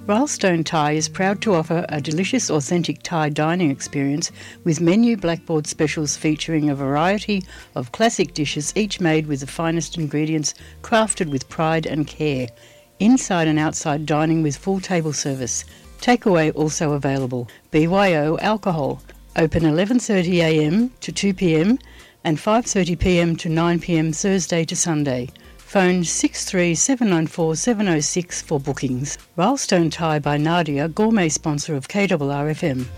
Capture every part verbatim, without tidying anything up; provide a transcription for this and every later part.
Rylestone Thai is proud to offer a delicious, authentic Thai dining experience with menu blackboard specials featuring a variety of classic dishes, each made with the finest ingredients, crafted with pride and care. Inside and outside dining with full table service. Takeaway also available. B Y O alcohol. Open eleven thirty a m to two p m and five thirty p m to nine p m Thursday to Sunday. Phone six three seven nine four seven oh six for bookings. Rylestone Thai by Nadia, gourmet sponsor of K R R F M.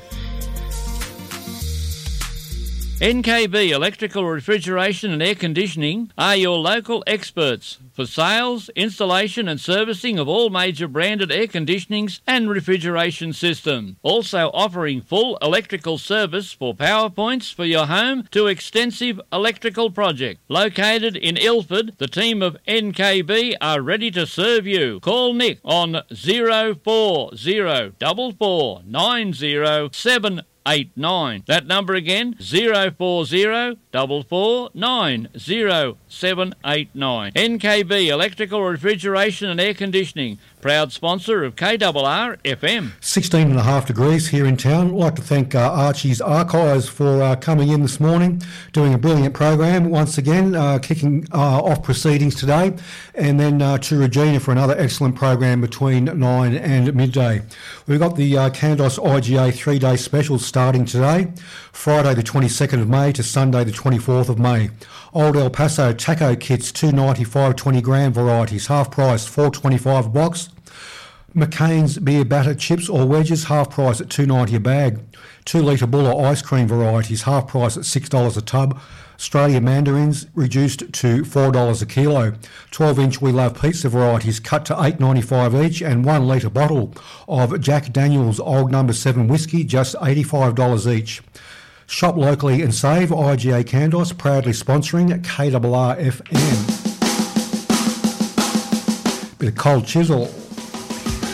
N K B Electrical Refrigeration and Air Conditioning are your local experts for sales, installation and servicing of all major branded air conditionings and refrigeration systems. Also offering full electrical service for power points for your home to extensive electrical project. Located in Ilford, the team of N K B are ready to serve you. Call Nick on zero four zero four four nine zero seven eight nine. That number again, zero four zero four four nine zero seven eight nine. N K B Electrical Refrigeration and Air Conditioning, proud sponsor of K R R F M. sixteen and a half degrees here in town. I'd like to thank uh, Archie's Archives for uh, coming in this morning, doing a brilliant program once again, uh, kicking uh, off proceedings today, and then uh, to Regina for another excellent program between nine and midday. We've got the uh, Candos I G A three-day specials starting today, Friday the twenty-second of May to Sunday the twenty-fourth of May. Old El Paso taco kits, two ninety-five twenty gram varieties, half price four twenty-five a box. McCain's beer batter chips or wedges, half price at two ninety a bag. Two litre Buller ice cream varieties, half price at six dollars a tub. Australia mandarins reduced to four dollars a kilo. twelve inch We Love pizza varieties cut to eight ninety-five each, and one litre bottle of Jack Daniel's Old Number seven whiskey, just eighty-five dollars each. Shop locally and save. I G A Candos proudly sponsoring K R R F M. Bit of Cold Chisel.